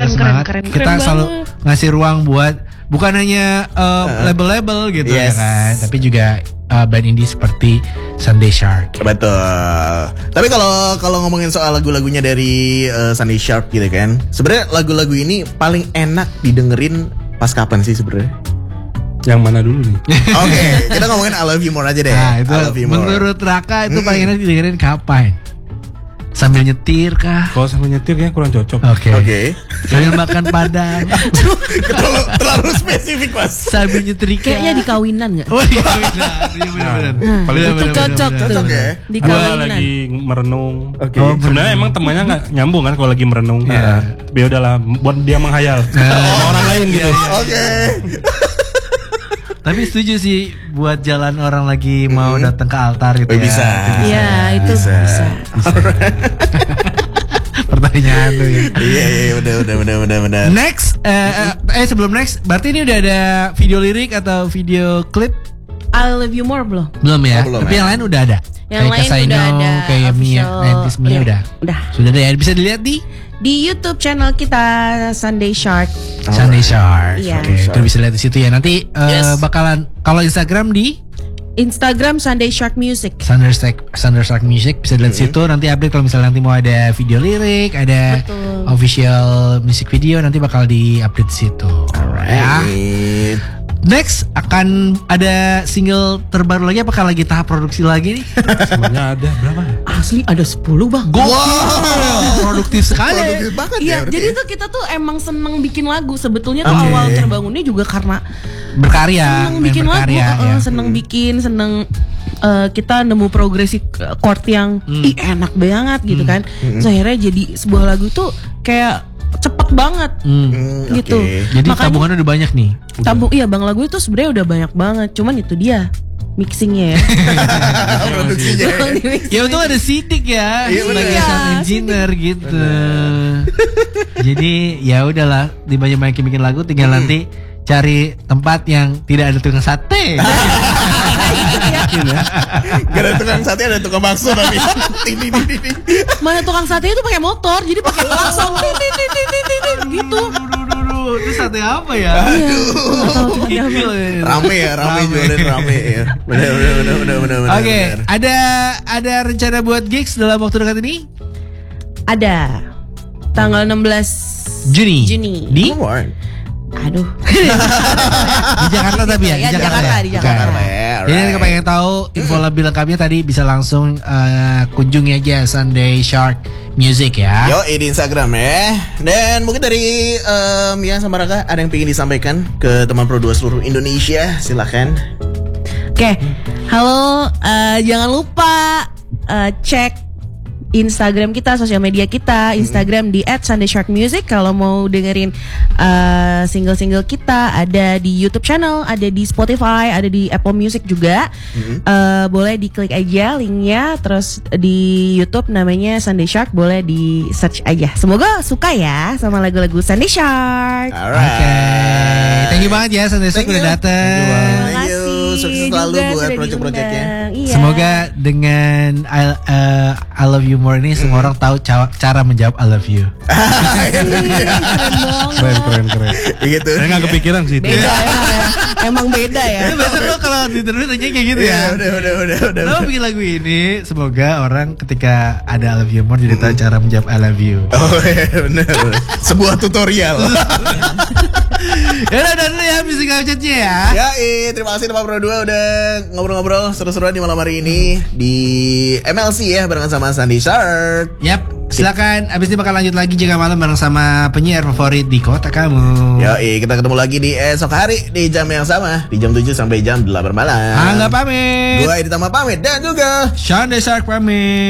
semangat. Kita selalu ngasih ruang buat bukan hanya label-label gitu ya kan, tapi juga band indie seperti Sunday Shark. Betul. Tapi kalau ngomongin soal lagu-lagunya dari Sunday Shark gitu kan, sebenarnya lagu-lagu ini paling enak didengerin pas kapan sih sebenarnya? Yang mana dulu nih? Oke, kita ngomongin I Love You More aja deh. Nah, itu I Love You More. menurut Raka itu paling enak didengerin kapan? Sambil nyetir kah? Kalau sambil nyetir kayaknya kurang cocok. Oke. Sambil makan padang. terlalu spesifik Mas. Sambil nyetrika. Kayaknya di kawinan nggak? Oh iya benar. Paling Itu cocok tuh. Cocok ya? Di Gua kawinan. lagi merenung. Oke. Sebenarnya emang temannya nggak nyambung kan kalau lagi merenung. Ya udahlah, buat dia menghayal sama orang lain gitu. Oke. Tapi setuju sih buat jalan orang lagi mau datang ke altar gitu ya. Bisa. Iya, itu bisa. Pertanyaan tuh ya. Iya, udah. Next, sebelum next, berarti ini udah ada video lirik atau video klip? I Love You More belum? Belum ya? Oh, belum Tapi ya? yang lain udah ada. Yang kayak lain Kasaino, udah ada. kayak Mia, official 90s Mia lirik. udah. Udah. Sudah ada ya, bisa dilihat di YouTube channel kita Sunday Shark. Sunday Shark. Iya. Oke, itu bisa lihat di situ ya. Nanti bakalan kalau Instagram di Instagram Sunday Shark Music. Thunder Shark Music bisa dilihat situ. Nanti update kalau misalnya nanti mau ada video lirik, ada Betul. official music video, nanti bakal di update situ. Ya. Next akan ada single terbaru lagi. Apakah lagi tahap produksi lagi nih? Sebenarnya ada berapa? Asli ada 10 bang. Produktif sekali. Produktif banget Iya, ya. jadi tuh kita tuh emang seneng bikin lagu. Sebetulnya tuh awal terbangunnya juga karena Berkarya, seneng bikin lagu, berkarya, ya. seneng kita nemu progresi chord yang enak banget gitu kan. So, akhirnya jadi sebuah lagu tuh kayak cepet banget gitu. Jadi tabungannya udah banyak nih. Iya bang, lagu itu sebenarnya udah banyak banget. Cuman itu dia mixingnya ya. Produksinya. Ya untung ada Sidik ya sebagai sound engineer gitu. Jadi ya udahlah, dibanyak-banyakin bikin lagu, tinggal nanti cari tempat yang tidak ada tukang sate. Gak ada tukang sate, ada tukang bakso tapi. Mana tukang sate itu pakai motor, jadi pakai klakson gitu. Itu sate apa ya? Rame jualan rame ya. Benar. Oke, ada rencana buat gigs dalam waktu dekat ini? Ada tanggal 16 Juni. Di? Aduh. Di Jakarta tapi ya? Ya, Di Jakarta. di Jakarta. Jadi kalau pengen tahu info lebih lengkapnya tadi bisa langsung kunjungi aja Sunday Shark Music ya. Yo, di Instagram ya. Dan mungkin dari Mia sama Raka ada yang pengen disampaikan ke teman Pro 2 seluruh Indonesia, silakan. Oke, halo, jangan lupa cek Instagram kita, sosial media kita, Instagram di @sundaysharkmusic. Kalau mau dengerin single-single kita, ada di YouTube channel, ada di Spotify, ada di Apple Music juga. Boleh diklik aja linknya. Terus di YouTube namanya Sunday Shark, boleh di search aja. Semoga suka ya sama lagu-lagu Sunday Shark. Alright. Oke, thank you banget ya Sunday Shark udah dateng. Thank you. Sukses selalu buat project-projectnya. Iya. Semoga dengan I Love You More ini semua orang tahu cara menjawab I love you. Keren. Gitu. Saya nggak kepikiran sih itu. Beda ya. Emang beda ya. Biasa lo kalau di interview tanya kayak gitu ya. Udah. Lo bikin lagu ini, semoga orang ketika ada I Love You More jadi tahu cara menjawab I love you. Oh iya benar. Sebuah tutorial. Ya udah dulu ya musical chatnya ya. Ya, terima kasih Teman Pro 2 udah ngobrol-ngobrol seru-seruan di malam hari ini di MLC ya barengan sama Sunday Shark. Yap, silakan. Abis ini bakal lanjut lagi jaga malam bareng sama penyiar favorit di kota kamu. Ya, kita ketemu lagi di esok hari di jam yang sama, di jam 7 sampai jam 8 malam. Angga pamit. Gua Edi Tama pamit dan juga Sunday Shark pamit.